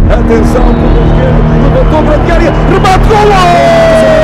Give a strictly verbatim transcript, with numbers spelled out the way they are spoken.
Atenção, por esquerdo, levantou para a área, remate, golo!